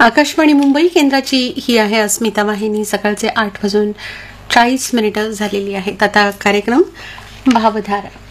आकाशवाणी मुंबई केंद्राची ही आहे अस्मिता वाहिनी. सकाळचे 8:40 झालेली आहेत. आता कार्यक्रम भावधारा.